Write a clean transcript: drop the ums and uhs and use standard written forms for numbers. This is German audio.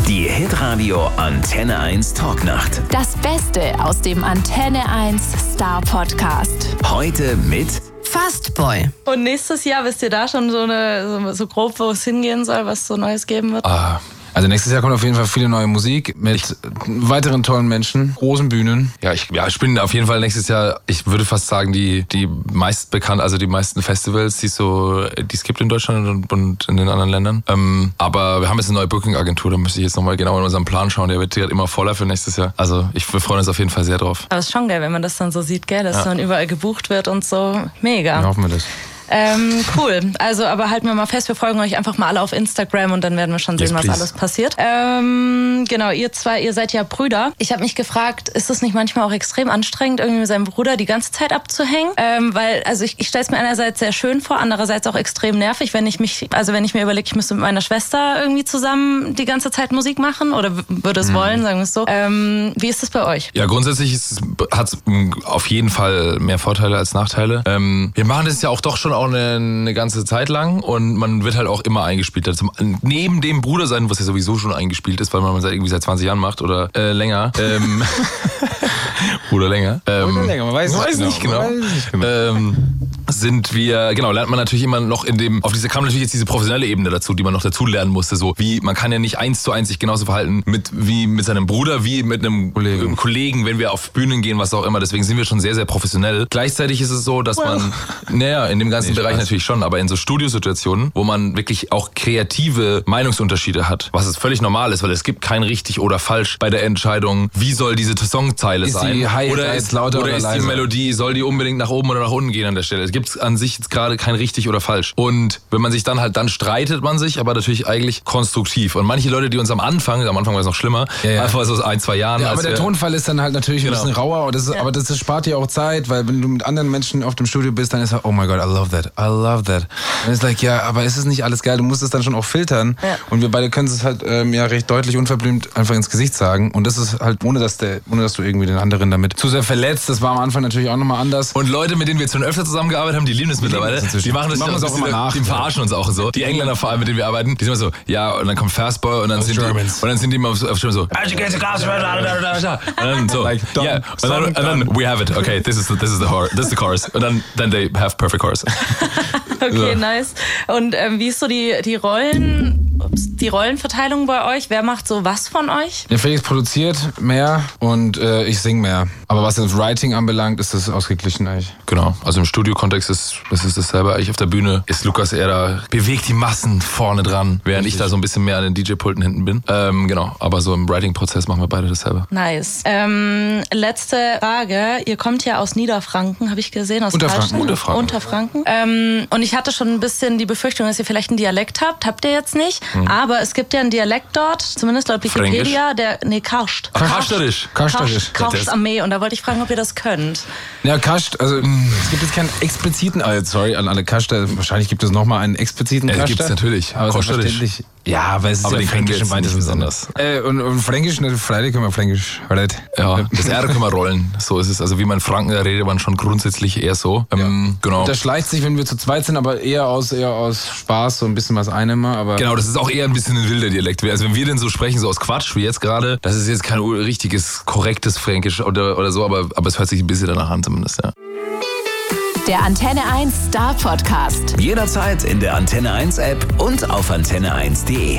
Die Hitradio Antenne 1 Talknacht. Das Beste aus dem Antenne 1 Star Podcast. Heute mit Fastboy. Und nächstes Jahr, wisst ihr da schon so grob, wo es hingehen soll, was so Neues geben wird? Also nächstes Jahr kommt auf jeden Fall viele neue Musik mit weiteren tollen Menschen, großen Bühnen. Ja, ich bin auf jeden Fall nächstes Jahr, ich würde fast sagen, die meisten Festivals, die es gibt in Deutschland und in den anderen Ländern. Aber wir haben jetzt eine neue Booking-Agentur, da müsste ich jetzt nochmal genau in unseren Plan schauen, der wird immer voller für nächstes Jahr. Also wir freuen uns auf jeden Fall sehr drauf. Aber es ist schon geil, wenn man das dann so sieht, gell, dass dann überall gebucht wird und so. Mega. Dann hoffen wir das. Cool. Also, aber halten wir mal fest, wir folgen euch einfach mal alle auf Instagram und dann werden wir schon sehen, was alles passiert. Genau, ihr seid ja Brüder. Ich habe mich gefragt, ist es nicht manchmal auch extrem anstrengend, irgendwie mit seinem Bruder die ganze Zeit abzuhängen? Weil, also ich stelle es mir einerseits sehr schön vor, andererseits auch extrem nervig, wenn ich mir überlege, ich müsste mit meiner Schwester irgendwie zusammen die ganze Zeit Musik machen oder würde es wollen, sagen wir es so. Wie ist das bei euch? Ja, grundsätzlich hat es auf jeden Fall mehr Vorteile als Nachteile. Wir machen das ja auch doch schon auch eine ganze Zeit lang und man wird halt auch immer eingespielt. Also neben dem Bruder sein, was ja sowieso schon eingespielt ist, weil man irgendwie seit 20 Jahren macht oder länger. Oder länger. Oder länger, man weiß nicht genau. Lernt man natürlich immer noch kam natürlich jetzt diese professionelle Ebene dazu, die man noch dazu lernen musste. So wie man kann ja nicht 1:1 sich genauso verhalten wie mit seinem Bruder, wie mit einem Kollegen, wenn wir auf Bühnen gehen, was auch immer. Deswegen sind wir schon sehr, sehr professionell. Gleichzeitig ist es so, dass man, in dem ganzen Bereich natürlich schon, aber in so Studiosituationen, wo man wirklich auch kreative Meinungsunterschiede hat, was es völlig normal ist, weil es gibt kein richtig oder falsch bei der Entscheidung, wie soll diese Songzeile sein. Die ist lauter oder ist leiser? Die Melodie, soll die unbedingt nach oben oder nach unten gehen an der Stelle? Es gibt an sich jetzt gerade kein richtig oder falsch. Und wenn man sich dann streitet man sich, aber natürlich eigentlich konstruktiv. Und manche Leute, die uns am Anfang war es noch schlimmer, einfach so 1-2 Jahren. Ja, aber der Tonfall ist dann halt natürlich ein bisschen rauer. Aber das spart dir auch Zeit, weil wenn du mit anderen Menschen auf dem Studio bist, dann ist oh my God, I love that. Und es ist aber ist es nicht alles geil? Du musst es dann schon auch filtern. Ja. Und wir beide können es halt recht deutlich, unverblümt einfach ins Gesicht sagen. Und das ist halt, ohne dass du irgendwie den anderen damit zu sehr verletzt. Das war am Anfang natürlich auch nochmal anders. Und Leute, mit denen wir jetzt schon öfter zusammengearbeitet haben, die lieben es mittlerweile. Die machen das auch immer nach. Die verarschen uns auch so. Die Engländer vor allem, mit denen wir arbeiten, die sind immer so, ja, und dann kommt Fastboy und dann sind die immer auf Stimme so, und dann so, yeah, and then we have it. Okay, this is the chorus. Und then they have perfect chorus. Okay, nice. Und wie ist so die Rollenverteilung bei euch? Wer macht so was von euch? Der Felix produziert mehr und ich singe mehr. Aber was das Writing anbelangt, ist das ausgeglichen eigentlich. Genau, also im Studio-Kontext ist dasselbe. Eigentlich auf der Bühne ist Lukas eher da, bewegt die Massen vorne dran, während ich da so ein bisschen mehr an den DJ-Pulten hinten bin. Genau, aber so im Writing-Prozess machen wir beide dasselbe. Nice. Letzte Frage. Ihr kommt ja aus Niederfranken, habe ich gesehen. Aus Unterfranken. Und ich hatte schon ein bisschen die Befürchtung, dass ihr vielleicht einen Dialekt habt. Habt ihr jetzt nicht. Aber es gibt ja einen Dialekt dort, zumindest laut Wikipedia, Karscht. Karsterisch. Karscht am Mee. Und da wollte ich fragen, ob ihr das könnt. Ja, Karscht, also es gibt jetzt keinen expliziten, sorry an alle Karschter, wahrscheinlich gibt es nochmal einen expliziten Karschter. Gibt es natürlich. Aber selbstverständlich. Ja, aber es ist aber ja Fränkisch im weitesten besonders. Und Fränkisch, Friday können wir Fränkisch. Right? Ja, das R können wir rollen. So ist es. Also wie man Franken, da redet man schon grundsätzlich eher so. Genau. Und das schleicht sich, wenn wir zu zweit sind, aber eher aus Spaß, so ein bisschen was einnehmer. Aber genau, das ist auch eher ein bisschen ein wilder Dialekt. Also wenn wir denn so sprechen, so aus Quatsch wie jetzt gerade, das ist jetzt kein richtiges, korrektes Fränkisch oder so, aber es hört sich ein bisschen danach an zumindest, ja. Der Antenne 1 Star Podcast. Jederzeit in der Antenne 1 App und auf antenne1.de.